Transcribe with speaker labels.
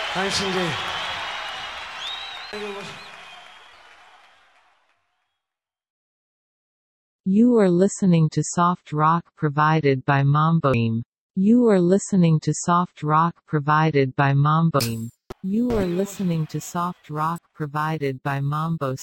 Speaker 1: 당신들
Speaker 2: You are listening to soft rock provided by Mambo Team. You are listening to soft rock provided by Mambo Team. You are listening to soft rock provided by Mambo